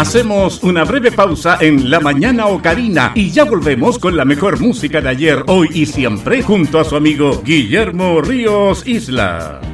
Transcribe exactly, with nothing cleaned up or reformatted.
Hacemos una breve pausa en La Mañana Ocarina y ya volvemos con la mejor música de ayer, hoy y siempre junto a su amigo Guillermo Ríos Isla.